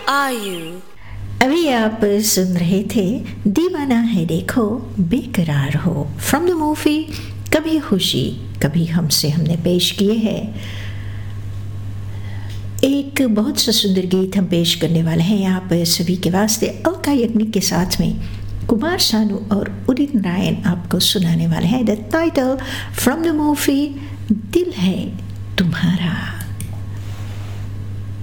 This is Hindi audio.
are you? अभी आप सुन रहे थे दीवाना है देखो बेकरार हो फ्रॉम द मूवी कभी खुशी कभी हमसे। हमने पेश किए हैं एक बहुत सा सुंदर गीत हम पेश करने वाले हैं आप सभी के वास्ते। अलका याग्निक के साथ में कुमार सानू और उदित नारायण आपको सुनाने वाले हैं the title from the movie दिल है तुम्हारा।